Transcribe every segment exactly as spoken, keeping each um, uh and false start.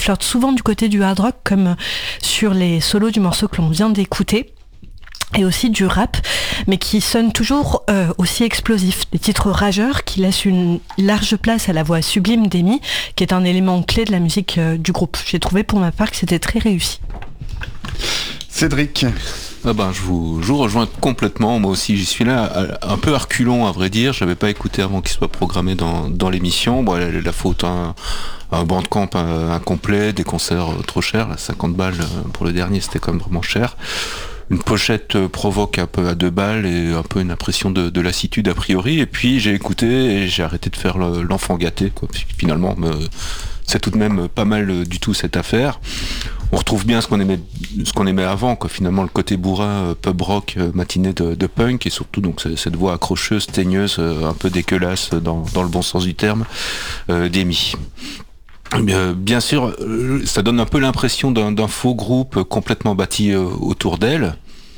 flirte souvent du côté du hard rock, comme sur les solos du morceau que l'on vient d'écouter. Et aussi du rap, mais qui sonne toujours euh, aussi explosif. Des titres rageurs qui laissent une large place à la voix sublime d'Amy, qui est un élément clé de la musique euh, du groupe. J'ai trouvé pour ma part que c'était très réussi. Cédric. Ah ben, je vous, je vous rejoins complètement. Moi aussi, j'y suis là, un peu à reculons, à vrai dire. Je n'avais pas écouté avant qu'il soit programmé dans, dans l'émission. Bon, la, la faute, un, un bandcamp incomplet, des concerts trop chers, cinquante balles pour le dernier, c'était quand même vraiment cher. Une pochette provoque un peu à deux balles et un peu une impression de, de lassitude a priori. Et puis j'ai écouté et j'ai arrêté de faire le, l'enfant gâté, quoi. Finalement, me, c'est tout de même pas mal du tout cette affaire. On retrouve bien ce qu'on aimait, ce qu'on aimait avant, quoi. Finalement, le côté bourrin, pub rock, matinée de, de punk, et surtout donc cette voix accrocheuse, teigneuse, un peu dégueulasse dans, dans le bon sens du terme, euh, d'Amy. Bien, bien sûr, ça donne un peu l'impression d'un, d'un faux groupe complètement bâti euh, autour d'elle.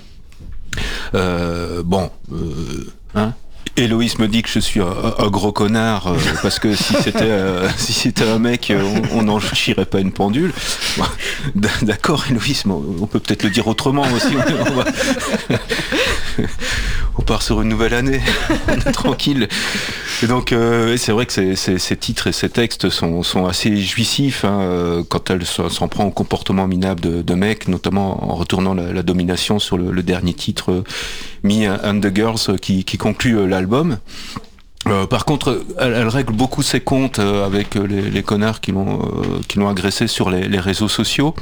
Euh, bon, euh, hein Héloïse me dit que je suis un, un gros connard euh, parce que si c'était euh, si c'était un mec, on n'en chierait pas une pendule. Bon, d'accord, Héloïse, on peut peut-être le dire autrement aussi. On, va... on part sur une nouvelle année, on est tranquille. Et donc, euh, c'est vrai que ces, ces, ces titres et ces textes sont, sont assez jouissifs hein, quand elle s'en prend au comportement minable de, de mecs, notamment en retournant la, la domination sur le, le dernier titre, Me and the Girls, qui, qui conclut l'album. Euh, par contre, elle, elle règle beaucoup ses comptes euh, avec les, les connards qui l'ont, euh, qui l'ont agressé sur les, les réseaux sociaux.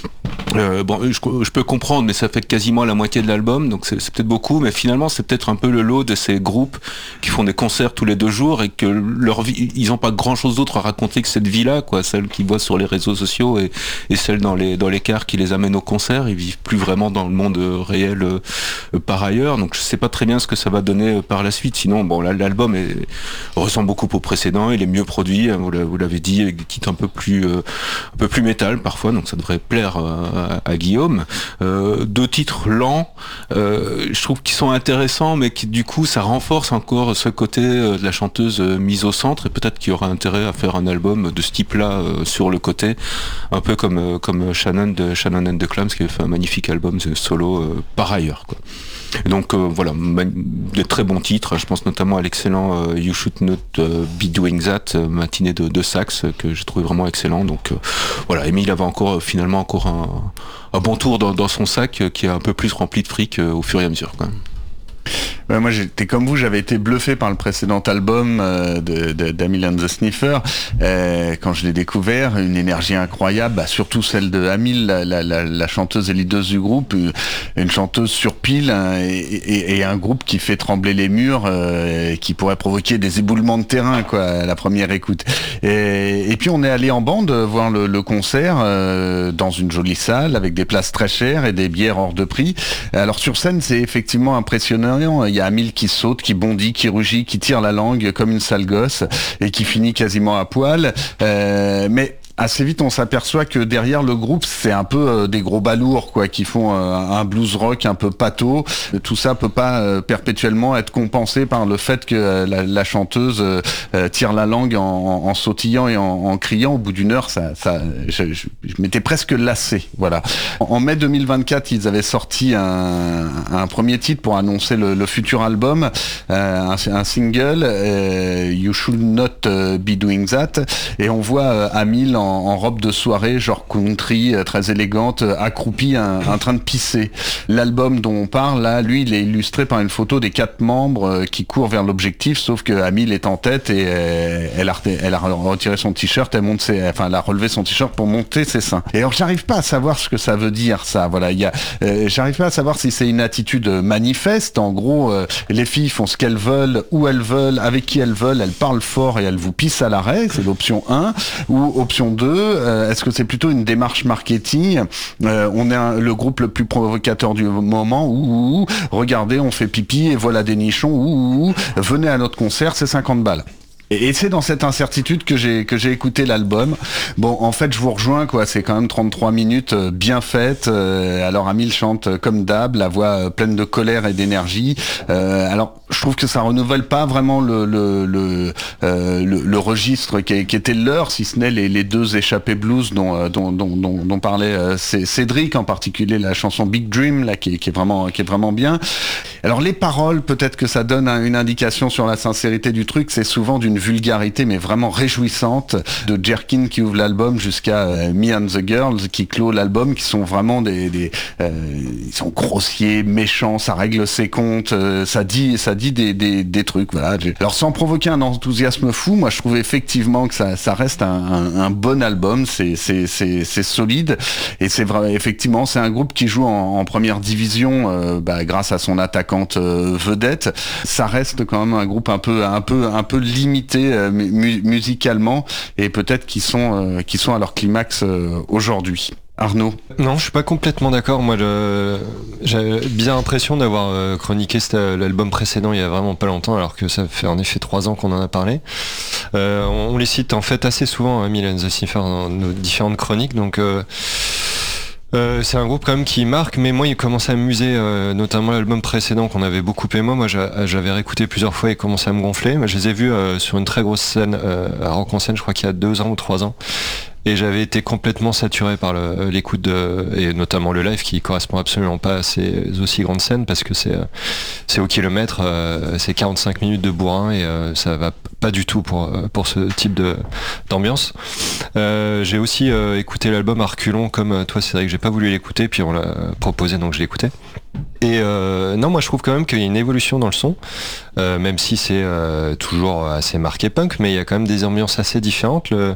Euh, bon, je, je peux comprendre, mais ça fait quasiment la moitié de l'album, donc c'est, c'est peut-être beaucoup, mais finalement c'est peut-être un peu le lot de ces groupes qui font des concerts tous les deux jours et que leur vie, ils n'ont pas grand-chose d'autre à raconter que cette vie-là, quoi, celle qu'ils voient sur les réseaux sociaux et, et celle dans les dans les cars qui les amènent au concert. Ils vivent plus vraiment dans le monde réel euh, euh, par ailleurs, donc je sais pas très bien ce que ça va donner euh, par la suite. Sinon, bon, là, l'album est, ressemble beaucoup au précédent, il est mieux produit, hein, vous, vous l'avez dit, avec des titres un peu plus euh, un peu plus métal parfois, donc ça devrait plaire euh, À, à Guillaume. Euh, deux titres lents, euh, je trouve qu'ils sont intéressants, mais qui du coup ça renforce encore ce côté euh, de la chanteuse euh, mise au centre, et peut-être qu'il y aura intérêt à faire un album de ce type-là euh, sur le côté, un peu comme euh, comme Shannon de Shannon and the Clams qui avait fait un magnifique album solo euh, par ailleurs, quoi. Et donc euh, voilà, des très bons titres. Je pense notamment à l'excellent euh, You Should Not euh, Be Doing That, euh, matinée de, de sax, euh, que j'ai trouvé vraiment excellent. Donc euh, voilà, Émile avait encore euh, finalement encore un, un bon tour dans, dans son sac euh, qui est un peu plus rempli de fric euh, au fur et à mesure, quoi. Ouais, moi j'étais comme vous, j'avais été bluffé par le précédent album euh, de, de, d'Amil and the Sniffer. Euh, quand je l'ai découvert, une énergie incroyable, bah, surtout celle de Amil, la, la, la, la chanteuse et leaduse du groupe, une chanteuse sur pile, hein, et, et, et un groupe qui fait trembler les murs, euh, qui pourrait provoquer des éboulements de terrain, quoi, à la première écoute. Et, et puis on est allé en bande voir le, le concert euh, dans une jolie salle avec des places très chères et des bières hors de prix. Alors sur scène, c'est effectivement impressionnant. Il y a Amil qui saute, qui bondit, qui rugit, qui tire la langue comme une sale gosse et qui finit quasiment à poil. Euh, mais assez vite, on s'aperçoit que derrière le groupe, c'est un peu euh, des gros balourds, quoi, qui font euh, un blues rock un peu pâteau. Tout ça peut pas euh, perpétuellement être compensé par le fait que euh, la, la chanteuse euh, tire la langue en, en, en sautillant et en, en criant. Au bout d'une heure, ça, ça, je, je, je m'étais presque lassé. Voilà. En, en mai deux mille vingt-quatre, ils avaient sorti un, un premier titre pour annoncer le, le futur album, euh, un, un single, euh, You Should Not Be Doing That, et on voit euh, Amil en en robe de soirée, genre country, très élégante, accroupie, un, un train de pisser. L'album dont on parle, là, lui, il est illustré par une photo des quatre membres qui courent vers l'objectif, sauf que Amil est en tête et elle a, elle a retiré son t-shirt, elle monte ses, enfin, elle a relevé son t-shirt pour monter ses seins. Et alors, j'arrive pas à savoir ce que ça veut dire, ça. Voilà, il y a, euh, j'arrive pas à savoir si c'est une attitude manifeste. En gros, euh, les filles font ce qu'elles veulent, où elles veulent, avec qui elles veulent, elles parlent fort et elles vous pissent à l'arrêt. C'est l'option un. Ou option deux, euh, est-ce que c'est plutôt une démarche marketing? euh, On est un, le groupe le plus provocateur du moment. Ouh, ouh, ouh, regardez, on fait pipi et voilà des nichons. Ouh, ouh, ouh, venez à notre concert, c'est cinquante balles. Et c'est dans cette incertitude que j'ai que j'ai écouté l'album. Bon, en fait, je vous rejoins, quoi. C'est quand même trente-trois minutes bien faites. Euh, alors, Amil chante comme d'hab, la voix pleine de colère et d'énergie. Euh, alors, je trouve que ça renouvelle pas vraiment le le le euh, le, le registre qui, qui était leur, si ce n'est les, les deux échappées blues dont dont dont dont, dont parlait euh, Cédric, en particulier la chanson Big Dream, là, qui, qui est vraiment qui est vraiment bien. Alors, les paroles, peut-être que ça donne une indication sur la sincérité du truc. C'est souvent d'une vulgarité mais vraiment réjouissante, de Jerkin qui ouvre l'album jusqu'à euh, Me and the Girls qui clôt l'album, qui sont vraiment des, des euh, ils sont grossiers, méchants, ça règle ses comptes, euh, ça dit ça dit des, des, des trucs, voilà. Alors sans provoquer un enthousiasme fou, moi je trouve effectivement que ça, ça reste un, un, un bon album, c'est, c'est, c'est, c'est solide, et c'est vrai, effectivement c'est un groupe qui joue en, en première division euh, bah, grâce à son attaquante euh, vedette. Ça reste quand même un groupe un peu un peu un peu limité euh, mu- musicalement, et peut-être qu'ils sont euh, qu'ils sont à leur climax euh, aujourd'hui. Arnaud? Non, je suis pas complètement d'accord. Moi, je, j'ai bien l'impression d'avoir euh, chroniqué cet, l'album précédent il y a vraiment pas longtemps, alors que ça fait en effet trois ans qu'on en a parlé. Euh, on, on les cite en fait assez souvent, Amil and the Sniffers, dans nos différentes chroniques, donc euh, Euh, c'est un groupe quand même qui marque, mais moi il commençait à m'amuser, euh, notamment l'album précédent qu'on avait beaucoup aimé. Moi j'a, j'avais réécouté plusieurs fois et commençait à me gonfler. Moi, je les ai vus euh, sur une très grosse scène euh, à Rock en Seine, je crois qu'il y a deux ans ou trois ans. Et j'avais été complètement saturé par le, l'écoute de, et notamment le live qui correspond absolument pas à ces aussi grandes scènes, parce que c'est, c'est au kilomètre, euh, c'est quarante-cinq minutes de bourrin, et euh, ça va pas du tout pour, pour ce type de, d'ambiance. Euh, j'ai aussi euh, écouté l'album à reculons, comme toi Cédric, j'ai pas voulu l'écouter, puis on l'a proposé donc je l'ai écouté. Et euh, non, moi je trouve quand même qu'il y a une évolution dans le son, euh, même si c'est euh, toujours assez marqué punk, mais il y a quand même des ambiances assez différentes. Le,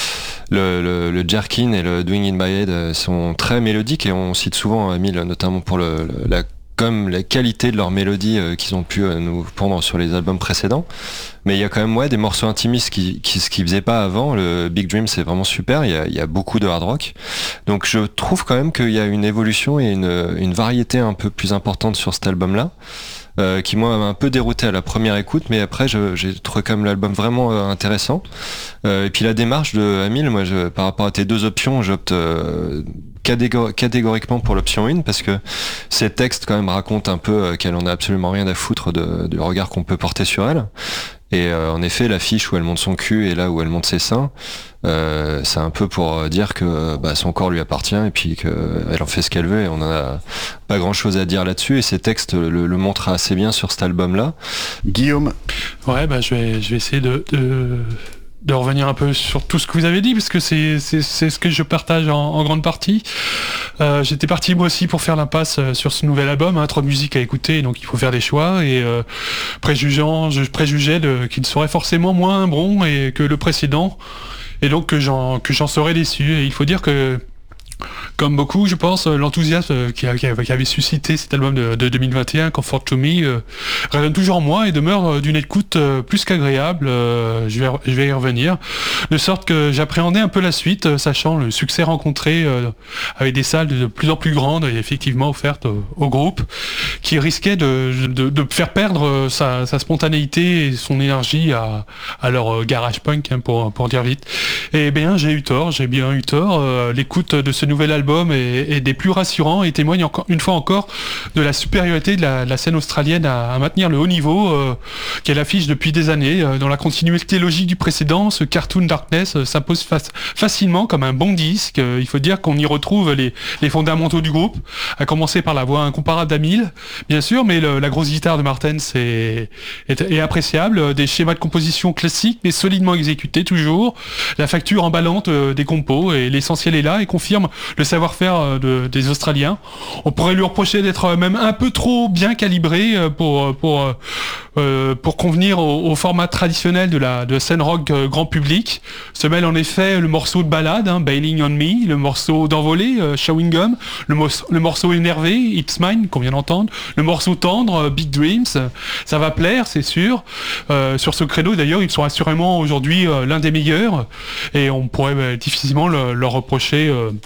Le, le, le Jerkin et le Doing in My Head sont très mélodiques, et on cite souvent Amil notamment pour le, le, la, comme la qualité de leur mélodie euh, qu'ils ont pu euh, nous pondre sur les albums précédents. Mais il y a quand même ouais, des morceaux intimistes qui, qui, ce qu'ils faisaient pas avant. Le Big Dream, c'est vraiment super, il y a, il y a beaucoup de hard rock. Donc je trouve quand même qu'il y a une évolution et une, une variété un peu plus importante sur cet album-là. Euh, qui moi m'a un peu dérouté à la première écoute, mais après je, j'ai trouvé quand même l'album vraiment euh, intéressant. Euh, et puis la démarche de Amil, moi je, par rapport à tes deux options, j'opte euh, catégor- catégoriquement pour l'option un, parce que ces textes quand même racontent un peu euh, qu'elle en a absolument rien à foutre de, du regard qu'on peut porter sur elle. Et euh, en effet, l'affiche où elle monte son cul et là où elle monte ses seins, euh, c'est un peu pour dire que bah, son corps lui appartient, et puis qu'elle en fait ce qu'elle veut, et on n'a pas grand chose à dire là-dessus, et ces textes le, le montrent assez bien sur cet album-là. Guillaume? Ouais, bah, je vais, je vais essayer de... de... de revenir un peu sur tout ce que vous avez dit, parce que c'est, c'est, c'est ce que je partage en, en grande partie. Euh, j'étais parti moi aussi pour faire l'impasse sur ce nouvel album, hein, trop de musique à écouter, donc il faut faire des choix, et euh, préjugeant, je préjugeais de, qu'il serait forcément moins bon et que le précédent, et donc que j'en, que j'en serais déçu. Et il faut dire que, comme beaucoup, je pense, l'enthousiasme qui, a, qui avait suscité cet album de, de deux mille vingt et un, Comfort to Me, euh, résonne toujours en moi et demeure d'une écoute euh, plus qu'agréable. Euh, je, vais, je vais y revenir. De sorte que j'appréhendais un peu la suite, euh, sachant le succès rencontré euh, avec des salles de plus en plus grandes et effectivement offertes au, au groupe, qui risquait de, de, de faire perdre sa, sa spontanéité et son énergie à, à leur garage punk, hein, pour, pour dire vite. Et bien, j'ai eu tort, j'ai bien eu tort. Euh, l'écoute de ce nouvel album est, est des plus rassurants et témoigne encore, une fois encore, de la supériorité de la, de la scène australienne à, à maintenir le haut niveau euh, qu'elle affiche depuis des années. Euh, dans la continuité logique du précédent, ce Cartoon Darkness euh, s'impose fa- facilement comme un bon disque. Euh, il faut dire qu'on y retrouve les, les fondamentaux du groupe, à commencer par la voix incomparable d'Amil, bien sûr, mais le, la grosse guitare de Martens est, est, est appréciable. Des schémas de composition classiques, mais solidement exécutés toujours. La facture emballante euh, des compos, et l'essentiel est là et confirme le savoir-faire de, des Australiens. On pourrait lui reprocher d'être même un peu trop bien calibré pour, pour, euh, pour convenir au, au format traditionnel de la de scène rock grand public. Se mêle en effet le morceau de ballade, hein, Bailing on Me, le morceau d'envolée, euh, Chewing Gum, le, mo- le morceau énervé, It's Mine, qu'on vient d'entendre, le morceau tendre, Big Dreams. Ça va plaire, c'est sûr. Euh, sur ce credo, d'ailleurs, ils sont assurément aujourd'hui euh, l'un des meilleurs, et on pourrait bah, difficilement le, leur reprocher euh,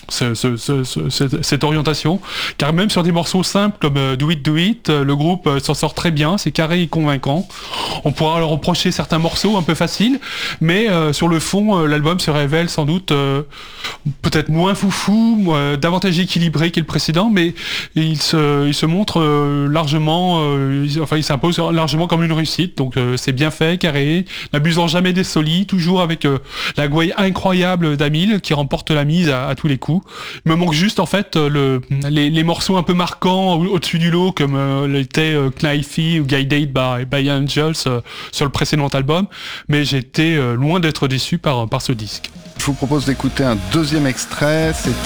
ce, ce, ce, ce, cette, cette orientation, car même sur des morceaux simples comme euh, Do It Do It, euh, le groupe euh, s'en sort très bien, c'est carré et convaincant. On pourra leur reprocher certains morceaux un peu faciles, mais euh, sur le fond, euh, l'album se révèle sans doute euh, peut-être moins foufou, euh, davantage équilibré que le précédent, mais il se, il se montre euh, largement, euh, il, enfin il s'impose largement comme une réussite, donc euh, c'est bien fait, carré, n'abusant jamais des solis, toujours avec euh, la gouaille incroyable d'Amil qui remporte la mise à, à tous les coups. Il me manque juste en fait le, les, les morceaux un peu marquants au- au-dessus du lot comme euh, l'était euh, Knifey ou Guided by, by Angels euh, sur le précédent album, mais j'étais euh, loin d'être déçu par, par ce disque. Je vous propose d'écouter un deuxième extrait, c'est